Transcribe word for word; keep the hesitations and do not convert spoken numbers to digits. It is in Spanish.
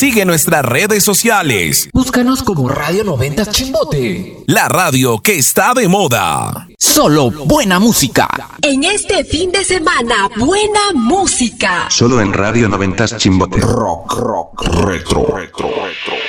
Sigue nuestras redes sociales. Búscanos como Radio noventa Chimbote. La radio que está de moda. Solo buena música. En este fin de semana, buena música. Solo en Radio noventa Chimbote. Rock, rock, retro, retro, retro.